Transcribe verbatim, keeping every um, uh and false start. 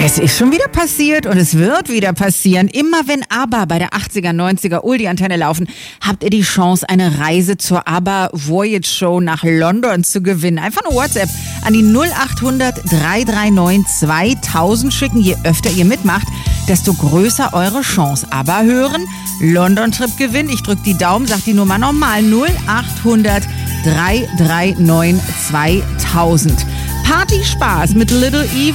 Es ist schon wieder passiert und es wird wieder passieren. Immer wenn ABBA bei der achtziger, neunziger Oldie-Antenne laufen, habt ihr die Chance, eine Reise zur ABBA Voyage Show nach London zu gewinnen. Einfach eine WhatsApp an die null acht hundert, drei drei neun, zweitausend schicken. Je öfter ihr mitmacht, desto größer eure Chance. ABBA hören, London-Trip gewinnen. Ich drück die Daumen, sag die Nummer normal. null acht hundert, drei drei neun, zweitausend. Party Spaß mit Little Eva.